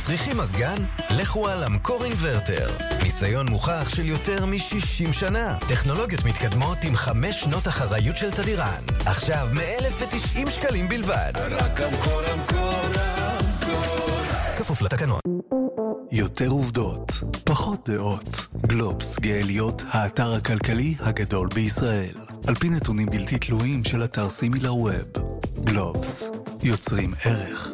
צריכים מזגן? לכו על המקור אינברטר. ניסיון מוכח של יותר מ-60 שנה. טכנולוגיות מתקדמות עם 5 שנות אחריות של תדירן. עכשיו מ-1,090 שקלים בלבד. רק המקור. כפוף לתקנון. יותר עובדות, פחות דעות. גלובס גאליות, האתר הכלכלי הגדול בישראל. על פי נתונים בלתי תלויים של אתר סימילר-ווב. גלובס, יוצרים ערך.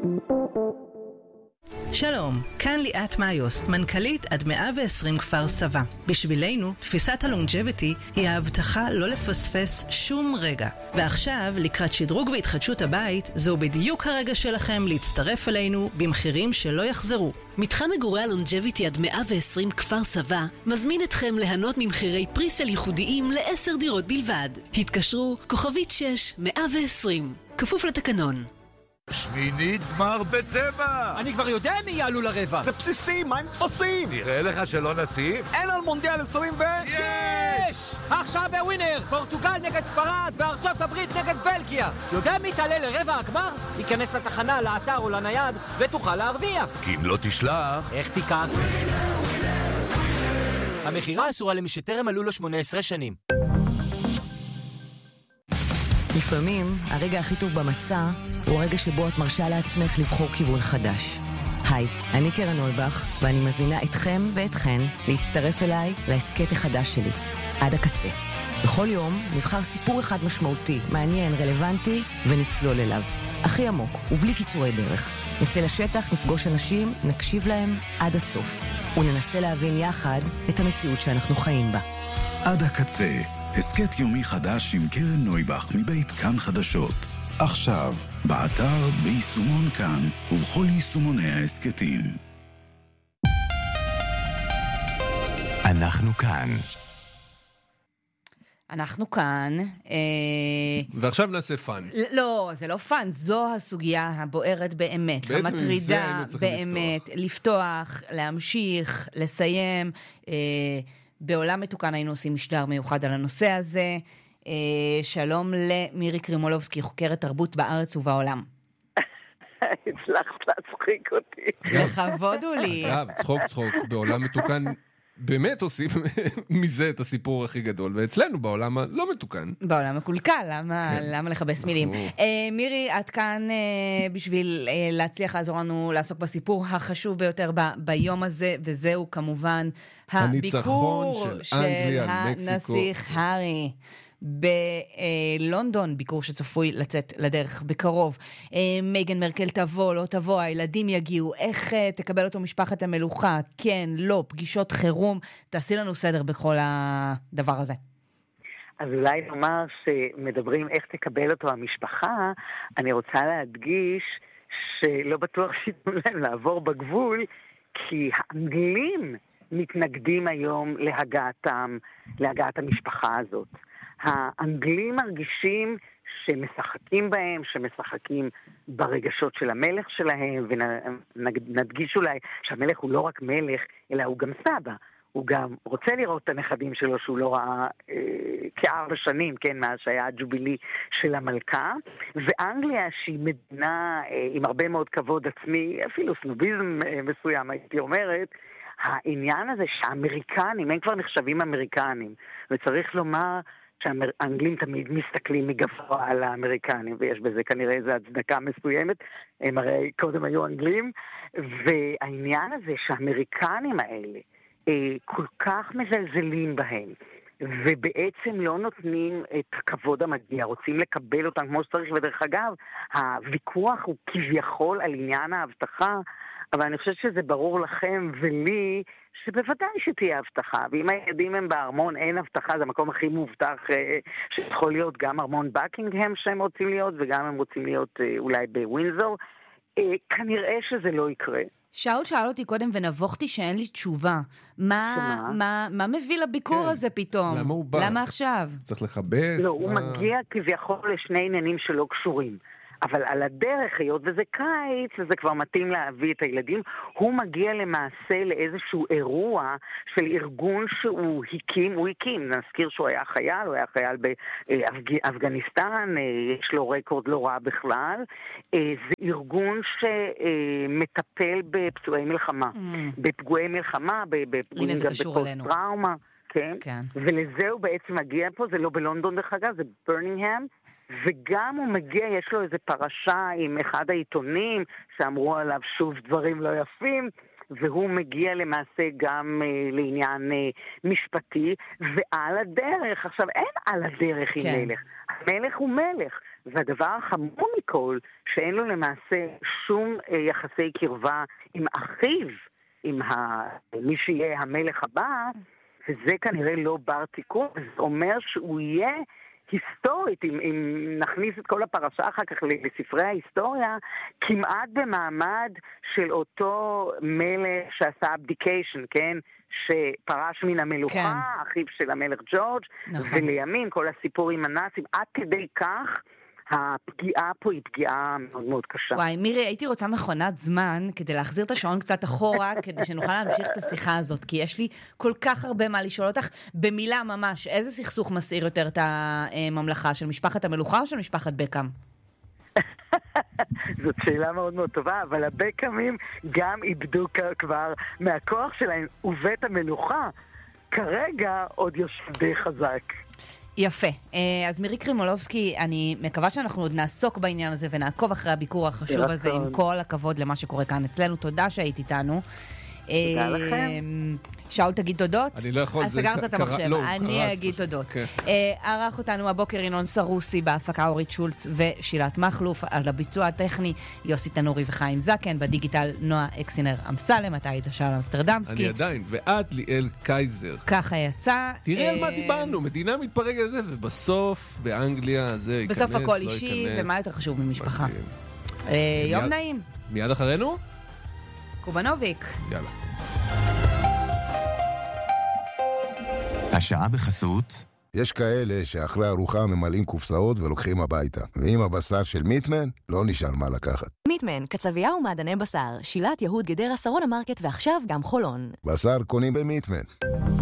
שלום, כאן ליאת מאיוסט, מנכ"לית עד 120 כפר סבא. בשבילנו, תפיסת הלונג'ביטי היא ההבטחה לא לפספס שום רגע. ועכשיו, לקראת שדרוג והתחדשות הבית, זהו בדיוק הרגע שלכם להצטרף אלינו במחירים שלא יחזרו. מתחם מגורי הלונג'ביטי עד 120 כפר סבא מזמין אתכם ליהנות ממחירי פריסל ייחודיים ל10 דירות בלבד. התקשרו כוכבית 6120. כפוף לתקנון. שמינית גמר בצבע! אני כבר יודע מי יעלו לרבע. זה בסיסי, מה עם תפסים? נראה לך שלא נשים? אין על מונדיאל 20 יש! עכשיו בווינר, פורטוגל נגד ספרד וארצות הברית נגד בלגיה. יודע מי תעלה לרבע הגמר? ייכנס לתחנה, לאתר או לנייד ותוכל להרוויח. כי אם לא תשלח... איך תיקח? המחירה אסורה למי שטרם מלאו לו 18 שנים. לפעמים הרגע הכי טוב במסע הוא הרגע שבו את מרשה לעצמך לבחור כיוון חדש. היי, אני קרן נויבך, ואני מזמינה אתכם ואתכן להצטרף אליי לעסקת החדש שלי, עד הקצה. בכל יום נבחר סיפור אחד משמעותי, מעניין, רלוונטי, ונצלול אליו. הכי עמוק, ובלי קיצורי דרך. נצא לשטח, נפגוש אנשים, נקשיב להם עד הסוף, וננסה להבין יחד את המציאות שאנחנו חיים בה. עד הקצה, הסקט יומי חדש עם קרן נויבך מבית כאן חדשות. עכשיו, באתר, ביישומון כאן, ובכל יישומוני ההסקטים. אנחנו כאן. אנחנו כאן. ועכשיו נעשה פן. לא, זה לא פן, זו הסוגיה הבוערת באמת, המטרידה באמת, לפתוח, להמשיך, לסיים. בעולם מתוקן היינו עושים משדר מיוחד על הנושא הזה. שלום למירי קרימולובסקי, חוקרת תרבות בארץ ובעולם. הצלחת להצחיק אותי. לכבוד הוא לי. אגב, צחוק, בעולם מתוקן באמת עושים מזה את הסיפור הכי גדול, ואצלנו בעולם הלא מתוקן. בעולם מקולקל, למה לחבש מילים? מירי, את כאן בשביל להצליח לעזור לנו לעסוק בסיפור החשוב ביותר ביום הזה, וזהו כמובן הביקור של הנסיך הארי בלונדון, ביקור שצפוי לצאת לדרך בקרוב. מייגן מרקל תבוא, לא תבוא, הילדים יגיעו, איך תקבל אותו משפחת המלוכה, כן, לא, פגישות חירום, תעשי לנו סדר בכל הדבר הזה. אז אולי נאמר שמדברים איך תקבל אותו המשפחה, אני רוצה להדגיש שלא בטוח שיתנו להם לעבור בגבול, כי האנגלים מתנגדים היום להגעת המשפחה הזאת. האנגלים מרגישים שמשחקים בהם, שמשחקים ברגשות של המלך שלהם, ונדגיש אולי שהמלך הוא לא רק מלך, אלא הוא גם סבא. הוא גם רוצה לראות את הנכדים שלו שהוא לא ראה כ4 שנים, כן, מאז שהיה הג'ובילי של המלכה. ואנגליה שהיא מדינה עם הרבה מאוד כבוד עצמי, אפילו סנוביזם מסוים הייתי אומרת, העניין הזה שהאמריקנים, הם כבר נחשבים אמריקנים, וצריך לומר שהאנגלים תמיד מסתכלים מגבוה על האמריקנים, ויש בזה כנראה איזו הצדקה מסוימת, הם הרי קודם היו אנגלים, והעניין הזה שהאמריקנים האלה כל כך מזלזלים בהם, ובעצם לא נותנים את הכבוד המגיע, רוצים לקבל אותם כמו שצריך, ודרך אגב, הוויכוח הוא כביכול על עניין ההבטחה, אבל אני חושבת שזה ברור לכם ולי, שבוודאי שתהיה הבטחה, ואם הילדים הם בארמון אין הבטחה, זה המקום הכי מובטח שיכול להיות גם ארמון בקינגהם שהם רוצים להיות, וגם הם רוצים להיות אולי בווינזור, כנראה שזה לא יקרה. שאול שאל אותי קודם ונבוכתי שאין לי תשובה. מה מביא לביקור הזה פתאום? למה הוא בא? למה עכשיו? צריך לחבש? לא, הוא מגיע כביכול לשני עניינים שלא קשורים. אבל על הדרך, היות וזה קיץ, וזה כבר מתאים להביא את הילדים, הוא מגיע למעשה לאיזשהו אירוע של ארגון שהוא הקים, נזכיר שהוא היה חייל, הוא היה חייל באפגניסטן, יש לו רקורד לא רע בכלל, זה ארגון שמטפל בפצועי מלחמה, בפגועי מלחמה, בפגועים גם בפוסט-טראומה, כן? ולזה הוא בעצם מגיע פה, זה לא בלונדון דרך אגב, זה ברמינגהאם, וגם הוא מגיע, יש לו איזו פרשה עם אחד העיתונים שאמרו עליו שוב דברים לא יפים, והוא מגיע למעשה גם לעניין משפטי, ועל הדרך, עכשיו אין על הדרך עם מלך, המלך הוא מלך, והדבר החמור מכל, שאין לו למעשה שום יחסי קרבה עם אחיו, עם מי שיהיה המלך הבא, וזה כנראה לא בר תיקון, זה אומר שהוא יהיה היסטורית, אם נכניס את כל הפרשה אחר כך לספרי ההיסטוריה, כמעט במעמד של אותו מלך שעשה אבדיקיישן, כן? שפרש מן המלוכה, אחיו של המלך ג'ורג', ולימים כל הסיפור עם הנאצים, עד כדי כך, הפגיעה פה היא פגיעה מאוד מאוד קשה. וואי, מירי, הייתי רוצה מכונת זמן כדי להחזיר את השעון קצת אחורה, כדי שנוכל להמשיך את השיחה הזאת, כי יש לי כל כך הרבה מה לשאול אותך. במילה ממש, איזה סכסוך מסעיר יותר את הממלכה, של משפחת המלוכה או של משפחת בקאם? זאת שאלה מאוד מאוד טובה, אבל הבקאמים גם איבדו כבר מהכוח שלהם, ובית המלוכה כרגע עוד יושב די חזק. יפה. אז מירי קרימולובסקי, אני מקווה שאנחנו עוד נעסוק בעניין הזה ונעקוב אחרי הביקור החשוב הזה, עם כל הכבוד למה שקורה כאן אצלנו. תודה שהיית איתנו. תודה לכם. שאול, תגיד תודות. אני לא יכול. סגרת את המחשב. אני אגיד תודות. ערך אותנו הבוקר ינון סרוסי, בהפקה אורית שולץ ושילת מחלוף, על הביצוע הטכני יוסי תנורי וחיים זקן, בדיגיטל נועה אקסינר אמסלם, אתה היית שאול אמסטרדמסקי. אני עדיין, ועד ליאל קייזר. ככה יצא. תראי על מה דיברנו, מדינה מתפרק על זה, ובסוף באנגליה זה ייכנס, בסוף הכל אישי, ומה יותר חשוב ממשפחה. יום נעים. מיד אחרינו? קובנוביק. יאללה. השעה בחסות. יש כאלה שאחרי ארוחה ממלאים קופסאות ולוקחים הביתה. ועם הבשר של מיטמן, לא נשאר מה לקחת. מיטמן, קצבייה ומעדני בשר, שילת יהוד גדרה, שרונה מרקט ועכשיו גם חולון. בשר קונים במיטמן.